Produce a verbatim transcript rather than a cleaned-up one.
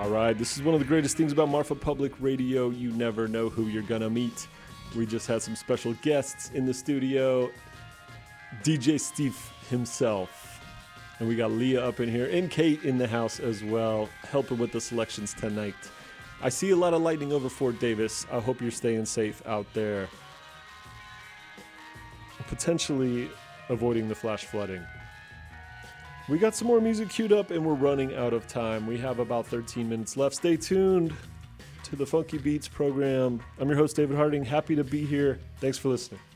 All right, this is one of the greatest things about Marfa Public Radio. You never know who you're gonna meet. We just had some special guests in the studio. D J Steve himself. And we got Leah up in here and Kate in the house as well, helping with the selections tonight. I see a lot of lightning over Fort Davis. I hope you're staying safe out there. Potentially avoiding the flash flooding. We got some more music queued up and we're running out of time. We have about thirteen minutes left. Stay tuned to the Funky Beats program. I'm your host, David Harding. Happy to be here. Thanks for listening.